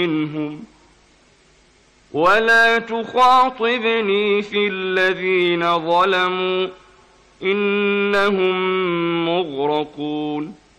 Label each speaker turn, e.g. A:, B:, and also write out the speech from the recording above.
A: منهم ولا تخاطبني في الذين ظلموا إنهم مغرقون